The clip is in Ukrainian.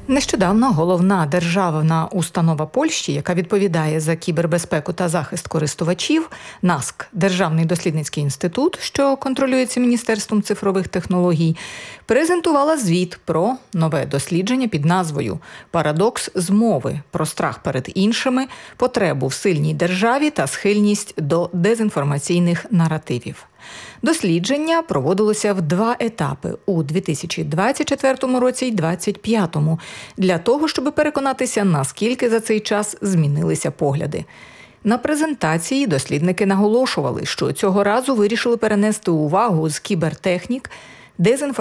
Нещодавно головна державна установа Польщі, яка відповідає за кібербезпеку та захист користувачів, НАСК, Державний дослідницький інститут, що контролюється Міністерством цифрових технологій, презентувала звіт про нове дослідження під назвою «Парадокс змови. Про страх перед іншими, потребу в сильній державі та схильність до дезінформаційних наративів». Дослідження проводилося в 2 етапи – у 2024 році і 2025, для того, щоб переконатися, наскільки за цей час змінилися погляди. На презентації дослідники наголошували, що цього разу вирішили перенести увагу з кібертехнік, дезінформаційних